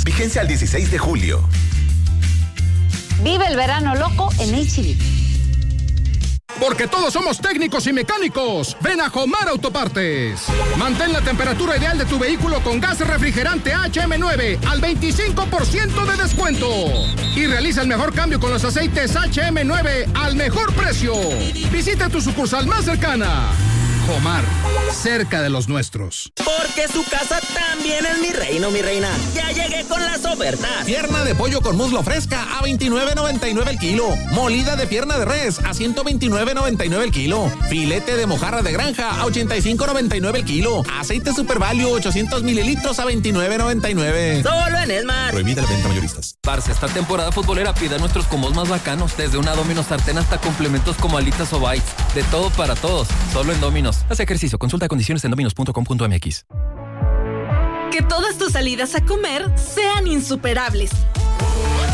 Vigencia al 16 de julio. Vive el verano loco en H-E-B. Porque todos somos técnicos y mecánicos. Ven a Jomar Autopartes. Mantén la temperatura ideal de tu vehículo con gas refrigerante HM9 al 25% de descuento. Y realiza el mejor cambio con los aceites HM9 al mejor precio. Visita tu sucursal más cercana. Jomar, cerca de los nuestros. Porque su casa también es mi reino, mi reina. Ya llegué con las ofertas. Pierna de pollo con muslo fresca a $29.99 el kilo. Molida de pierna de res a $129.99 el kilo. Filete de mojarra de granja a $85.99 el kilo. Aceite Super Value 800 mililitros a $29.99. Solo en Esmar. Prohibida la venta mayoristas. Parce, esta temporada futbolera pide nuestros combos más bacanos. Desde una Domino's sartén hasta complementos como alitas o bites. De todo para todos. Solo en Domino's. Haz ejercicio. Consulta condiciones en dominos.com.mx. Que todas tus salidas a comer sean insuperables.